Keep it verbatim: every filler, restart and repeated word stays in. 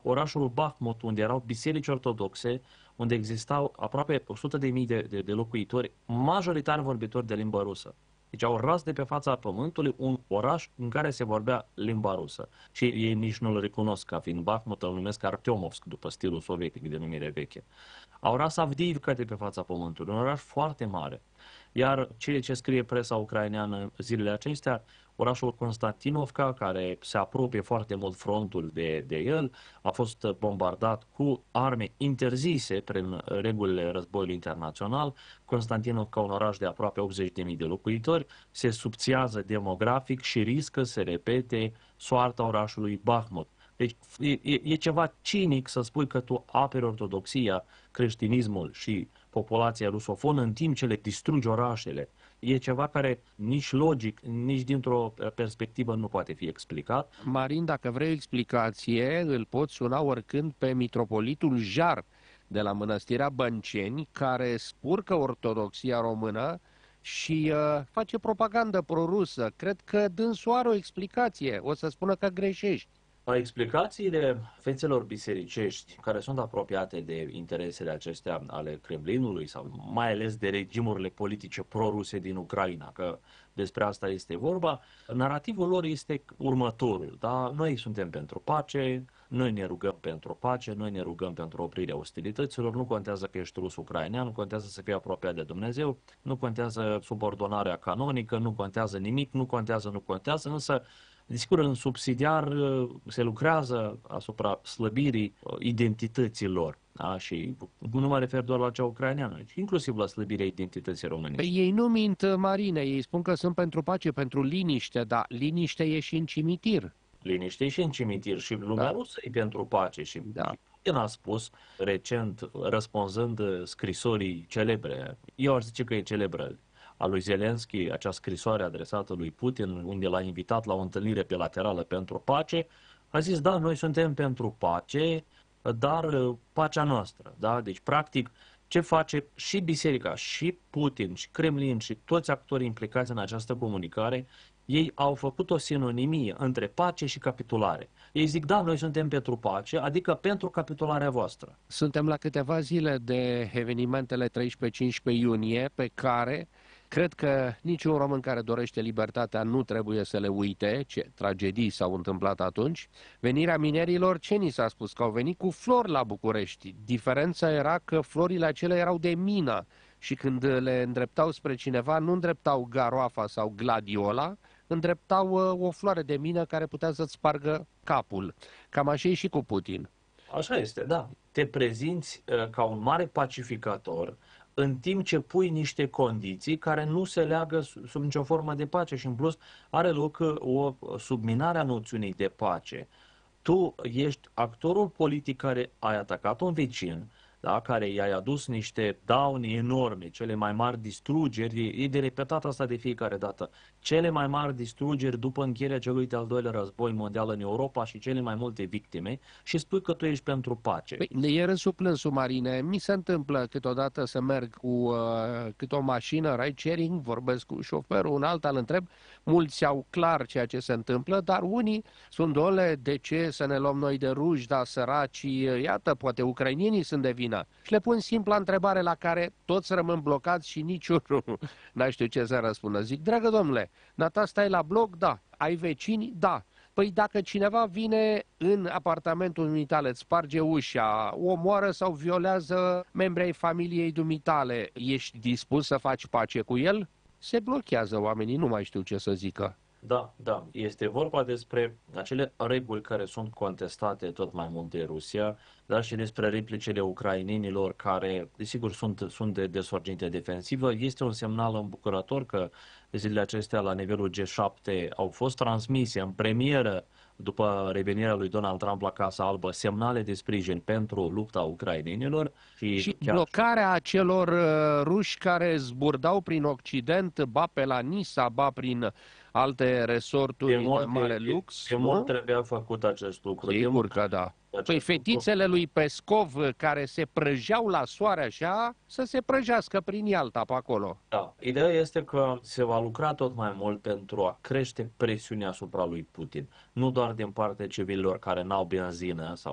orașul Bahmut, unde erau biserici ortodoxe, unde existau aproape o sută de mii de, de, de locuitori, majoritar vorbitori de limba rusă. Deci au ras de pe fața pământului un oraș în care se vorbea limba rusă. Și ei nici nu-l recunosc ca fiind Bahmut, îl numesc Artemovsk, după stilul sovietic de numire veche. Au ras Avdiivka de pe fața pământului, un oraș foarte mare. Iar ceea ce scrie presa ucraineană zilele acestea, orașul Constantinovka, care se apropie foarte mult frontul de, de el, a fost bombardat cu arme interzise prin regulile războiului internațional. Constantinovka, un oraș de aproape optzeci de mii de locuitori, se subțiază demografic și riscă să repete soarta orașului Bahmut. Deci e, e ceva cinic să spui că tu aperi ortodoxia, creștinismul și populația rusofonă în timp ce le distrugi orașele. E ceva care nici logic, nici dintr-o perspectivă nu poate fi explicat. Marin, dacă vrei o explicație, îl poți suna oricând pe mitropolitul Jar de la Mănăstirea Bănceni, care spurcă ortodoxia română și uh, face propagandă prorusă. Cred că dânsul are o explicație. O să spună că greșești. Explicațiile fețelor bisericești, care sunt apropiate de interesele acestea ale Kremlinului sau mai ales de regimurile politice proruse din Ucraina, că despre asta este vorba, narativul lor este următorul. Da? Noi suntem pentru pace, noi ne rugăm pentru pace, noi ne rugăm pentru oprirea ostilităților, nu contează că ești rus ucrainean, nu contează să fii apropiat de Dumnezeu, nu contează subordonarea canonică, nu contează nimic, nu contează, nu contează, însă desigur, în subsidiar se lucrează asupra slăbirii identităților. Da? Și nu mă refer doar la cea ucraineană, ci inclusiv la slăbirea identității românești. Păi ei nu mint, Marine, ei spun că sunt pentru pace, pentru liniște, dar liniște e și în cimitir. Liniște e și în cimitir și lumea da. rusă e pentru pace. Și da. El a spus recent, răspunzând scrisorii celebre, eu aș zice că e celebră, a lui Zelensky, acea scrisoare adresată lui Putin, unde l-a invitat la o întâlnire bilaterală pentru pace, a zis, da, noi suntem pentru pace, dar pacea noastră. Da? Deci, practic, ce face și biserica, și Putin, și Kremlin, și toți actorii implicați în această comunicare, ei au făcut o sinonimie între pace și capitulare. Ei zic, da, noi suntem pentru pace, adică pentru capitularea voastră. Suntem la câteva zile de evenimentele treisprezece-cincisprezece iunie, pe care cred că niciun român care dorește libertatea nu trebuie să le uite, ce tragedii s-au întâmplat atunci. Venirea minerilor, ce ni s-a spus? Că au venit cu flori la București. Diferența era că florile acelea erau de mină și când le îndreptau spre cineva, nu îndreptau garoafa sau gladiola, îndreptau o floare de mină care putea să-ți spargă capul. Cam așa e și cu Putin. Așa este, da. Te prezinți uh, ca un mare pacificator, în timp ce pui niște condiții care nu se leagă sub nicio formă de pace și în plus are loc o subminare a noțiunii de pace. Tu ești actorul politic care ai atacat un vecin, da, care i-ai adus niște daune enorme, cele mai mari distrugeri, e de repetat asta de fiecare dată, cele mai mari distrugeri după încheierea celui de-al doilea război mondial în Europa și cele mai multe victime și spui că tu ești pentru pace. Păi, e râsul plânsul, Marine. Mi se întâmplă câteodată să merg cu uh, cât o mașină, ride-sharing, vorbesc cu șoferul, un alta îl întreb, mulți au clar ceea ce se întâmplă, dar unii sunt dole, de ce să ne luăm noi de ruși, dar săracii, iată, poate ucrainienii sunt de vină. Și le pun simpla întrebare la care toți rămân blocați și niciunul n-a știu ce să răspundă. Zic, dragă domnule, data stai la bloc? Da. Ai vecini? Da. Păi dacă cineva vine în apartamentul dumitale, îți sparge ușa, omoară sau violează membrii ai familiei dumitale, ești dispus să faci pace cu el? Se blochează oamenii, nu mai știu ce să zică. Da, da. Este vorba despre acele reguli care sunt contestate tot mai mult de Rusia, dar și despre replicele ucrainenilor care, desigur, sunt, sunt de, de sorginte defensivă. Este un semnal îmbucurător că zilele acestea la nivelul G șapte au fost transmise în premieră după revenirea lui Donald Trump la Casa Albă semnale de sprijin pentru lupta ucrainenilor. Și, și chiar... blocarea acelor uh, ruși care zburdau prin Occident, ba pe la Nisa, ba prin alte resorturi de mare lux. De mult trebuia făcut acest lucru. Sigur că da. Păi fetițele lui Pescov care se prăjeau la soare așa, să se prăjească prin Ialta pe acolo. Da. Ideea este că se va lucra tot mai mult pentru a crește presiunea asupra lui Putin. Nu doar din partea civililor care n-au benzină sau